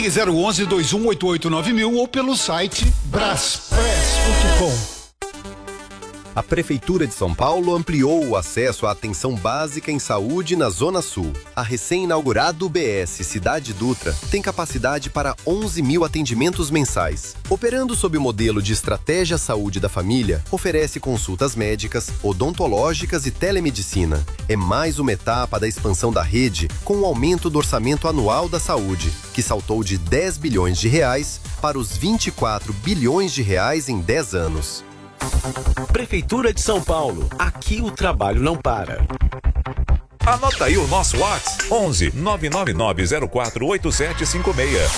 Ligue 011 2188 9000 ou pelo site braspress.com. A Prefeitura de São Paulo ampliou o acesso à atenção básica em saúde na Zona Sul. A recém-inaugurado UBS Cidade Dutra tem capacidade para 11 mil atendimentos mensais. Operando sob o modelo de Estratégia Saúde da Família, oferece consultas médicas, odontológicas e telemedicina. É mais uma etapa da expansão da rede com o aumento do orçamento anual da saúde, que saltou de 10 bilhões de reais para os 24 bilhões de reais em 10 anos. Prefeitura de São Paulo. Aqui o trabalho não para. Anota aí o nosso WhatsApp: 11 999 04 8756.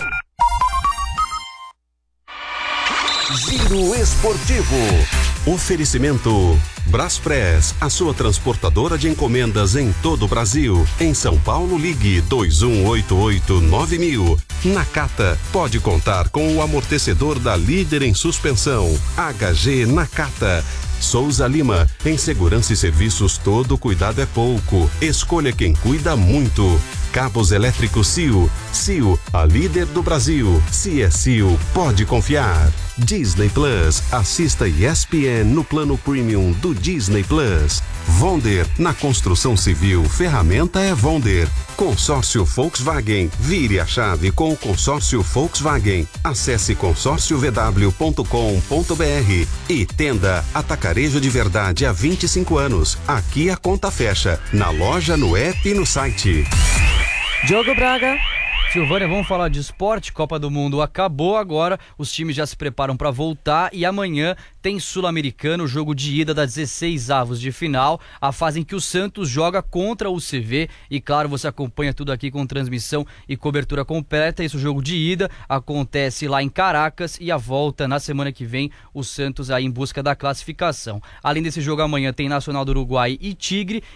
Giro Esportivo. Oferecimento Braspress, a sua transportadora de encomendas em todo o Brasil. Em São Paulo, ligue 2188-9000. Nakata, pode contar com o amortecedor da líder em suspensão. HG Nakata. Souza Lima, em segurança e serviços todo cuidado é pouco. Escolha quem cuida muito. Cabos elétricos CIO. CIO, a líder do Brasil. Se é CIO, pode confiar. Disney Plus, assista ESPN no plano premium do Disney Plus. Vonder, na construção civil, ferramenta é Vonder. Consórcio Volkswagen, vire a chave com o consórcio Volkswagen. Acesse consórciovw.com.br e Tenda Atacarejo de Verdade há 25 anos. Aqui a conta fecha, na loja, no app e no site. Diogo Braga. Silvânia, vamos falar de esporte. Copa do Mundo acabou agora, os times já se preparam para voltar e amanhã tem Sul-Americano, jogo de ida das 16avos de final, a fase em que o Santos joga contra o CV e claro, você acompanha tudo aqui com transmissão e cobertura completa. Esse jogo de ida acontece lá em Caracas e a volta na semana que vem, o Santos aí em busca da classificação. Além desse jogo amanhã tem Nacional do Uruguai e Tigre